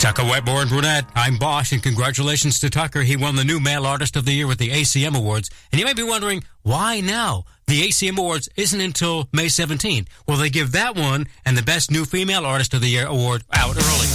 Tucker Wetmore and Brunette. I'm Bosch, and congratulations to Tucker. He won the new Male Artist of the Year with the ACM Awards. And you may be wondering, why now? The ACM Awards isn't until May 17th. Well, they give that one and the Best New Female Artist of the Year award out early.